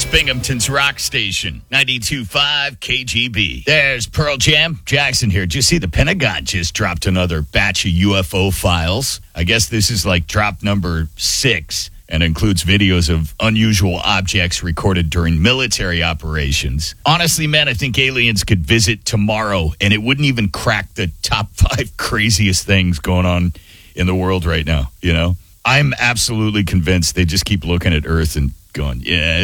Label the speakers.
Speaker 1: It's Binghamton's rock station, 92.5 KGB. There's Pearl Jam. Jackson here. Did you see the Pentagon just dropped another batch of UFO files? I guess this is like drop number 6 and includes videos of unusual objects recorded during military operations. Honestly, man, I think aliens could visit tomorrow and it wouldn't even crack the top 5 craziest things going on in the world right now, you know? I'm absolutely convinced they just keep looking at Earth and going, yeah,